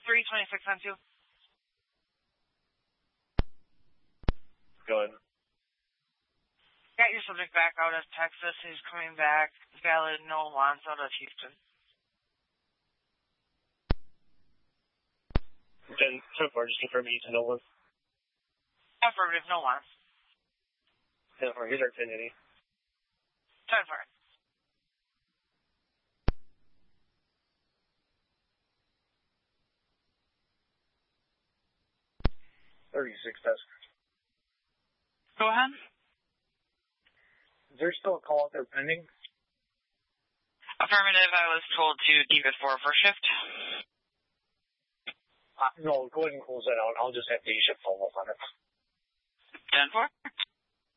326 on 2. Go ahead. Got your subject back out of Texas. He's coming back. Valid, no wants out of Houston. 10, so far, just confirm you to no one. Affirmative, no wants. 10 4, here's our 1080. 10 4. Go ahead. Is there still a call out there pending? Affirmative, I was told to keep it for first shift. No, go ahead and close that out. I'll just have day shift follow up on it. 10 4.